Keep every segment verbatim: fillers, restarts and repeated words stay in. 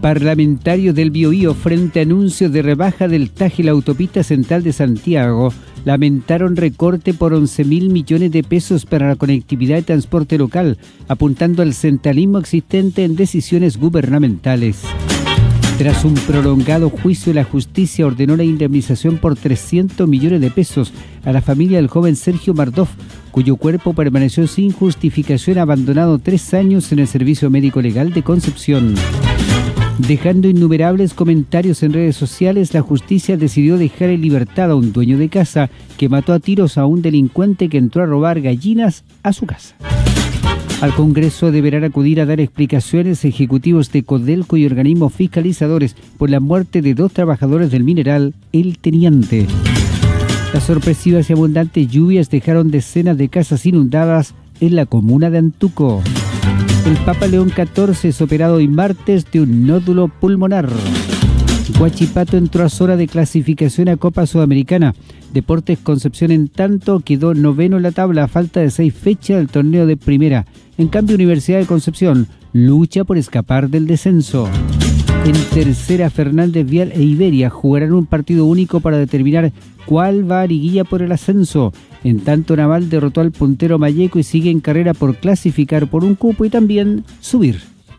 Parlamentarios del Biobío, frente a anuncios de rebaja del taje en la autopista central de Santiago, lamentaron recorte por once mil millones de pesos para la conectividad y transporte local, apuntando al centralismo existente en decisiones gubernamentales. Tras un prolongado juicio, la justicia ordenó la indemnización por trescientos millones de pesos a la familia del joven Sergio Mardoff, cuyo cuerpo permaneció sin justificación abandonado tres años en el Servicio Médico Legal de Concepción. Dejando innumerables comentarios en redes sociales, la justicia decidió dejar en libertad a un dueño de casa que mató a tiros a un delincuente que entró a robar gallinas a su casa. Al Congreso deberán acudir a dar explicaciones ejecutivos de Codelco y organismos fiscalizadores por la muerte de dos trabajadores del mineral El Teniente. Las sorpresivas y abundantes lluvias dejaron decenas de casas inundadas en la comuna de Antuco. El Papa León catorce es operado hoy martes de un nódulo pulmonar. Huachipato entró a zona de clasificación a Copa Sudamericana. Deportes Concepción, en tanto, quedó noveno en la tabla a falta de seis fechas del torneo de primera. En cambio, Universidad de Concepción lucha por escapar del descenso. En tercera, Fernández Vial e Iberia jugarán un partido único para determinar cuál va a liguilla por el ascenso. En tanto, Naval derrotó al puntero Malleco y sigue en carrera por clasificar por un cupo y también subir.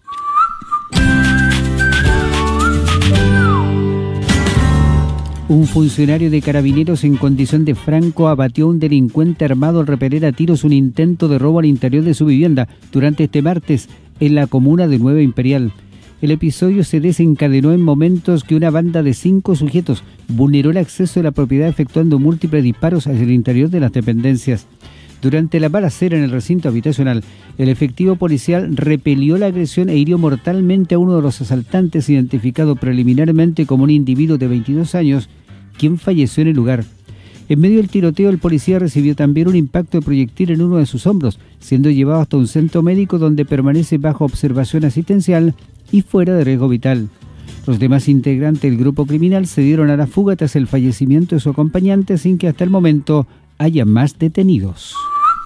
Un funcionario de Carabineros en condición de franco abatió a un delincuente armado al repeler a tiros un intento de robo al interior de su vivienda durante este martes en la comuna de Nueva Imperial. El episodio se desencadenó en momentos que una banda de cinco sujetos vulneró el acceso a la propiedad efectuando múltiples disparos hacia el interior de las dependencias. Durante la balacera en el recinto habitacional, el efectivo policial repelió la agresión e hirió mortalmente a uno de los asaltantes, identificado preliminarmente como un individuo de veintidós años, quien falleció en el lugar. En medio del tiroteo, el policía recibió también un impacto de proyectil en uno de sus hombros, siendo llevado hasta un centro médico donde permanece bajo observación asistencial y fuera de riesgo vital. Los demás integrantes del grupo criminal se dieron a la fuga tras el fallecimiento de su acompañante, sin que hasta el momento haya más detenidos.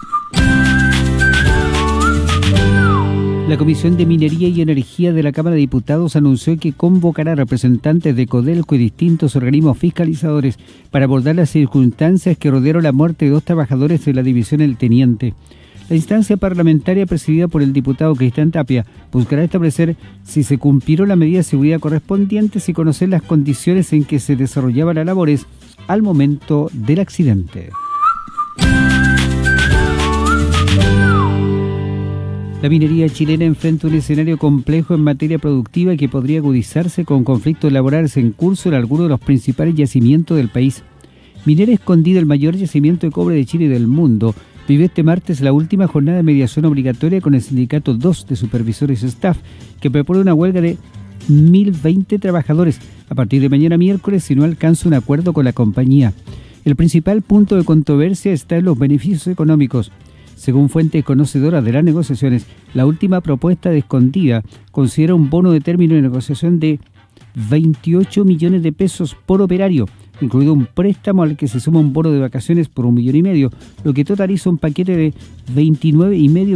La Comisión de Minería y Energía de la Cámara de Diputados anunció que convocará representantes de Codelco y distintos organismos fiscalizadores para abordar las circunstancias que rodearon la muerte de dos trabajadores de la división El Teniente. La instancia parlamentaria, presidida por el diputado Cristian Tapia, buscará establecer si se cumplieron las medidas de seguridad correspondientes y conocer las condiciones en que se desarrollaban las labores al momento del accidente. La minería chilena enfrenta un escenario complejo en materia productiva que podría agudizarse con conflictos laborales en curso en algunos de los principales yacimientos del país. Minera Escondida, el mayor yacimiento de cobre de Chile y del mundo, vive este martes la última jornada de mediación obligatoria con el sindicato dos de supervisores staff, que propone una huelga de mil veinte trabajadores a partir de mañana miércoles si no alcanza un acuerdo con la compañía. El principal punto de controversia está en los beneficios económicos. Según fuentes conocedoras de las negociaciones, la última propuesta de Escondida considera un bono de término de negociación de veintiocho millones de pesos por operario, incluido un préstamo al que se suma un bono de vacaciones por un millón y medio, lo que totaliza un paquete de veintinueve y medio